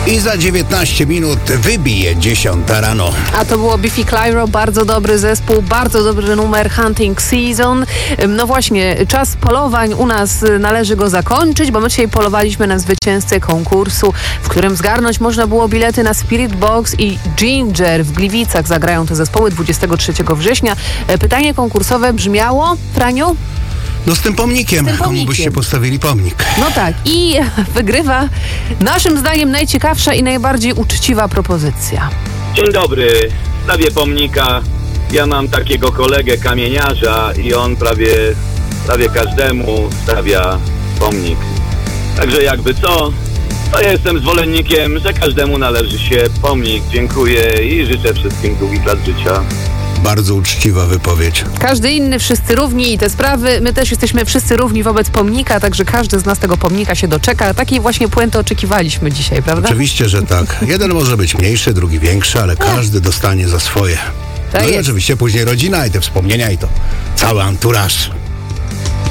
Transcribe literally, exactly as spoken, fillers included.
I za dziewiętnaście minut wybije dziesiąta rano. A to było Biffy Clyro, bardzo dobry zespół, bardzo dobry numer Hunting Season. No właśnie, czas polowań u nas, należy go zakończyć, bo my dzisiaj polowaliśmy na zwycięzcę konkursu, w którym zgarnąć można było bilety na Spirit Box i Ginger. W Gliwicach zagrają te zespoły dwudziestego trzeciego września. Pytanie konkursowe brzmiało, Franiu? No z tym pomnikiem, Z tym komu pomnikiem. byście postawili pomnik? No tak, i wygrywa naszym zdaniem najciekawsza i najbardziej uczciwa propozycja. Dzień dobry, stawię pomnika. Ja mam takiego kolegę kamieniarza i on prawie, prawie każdemu stawia pomnik. Także jakby co, to ja jestem zwolennikiem, że każdemu należy się pomnik. Dziękuję i życzę wszystkim długich lat życia. Bardzo uczciwa wypowiedź. Każdy inny, wszyscy równi i te sprawy. My też jesteśmy wszyscy równi wobec pomnika, także każdy z nas tego pomnika się doczeka. Takiej właśnie puenty oczekiwaliśmy dzisiaj, prawda? Oczywiście, że tak. Jeden może być mniejszy, drugi większy, ale każdy dostanie za swoje. Tak No i jest. oczywiście później rodzina i te wspomnienia i to cały anturaż.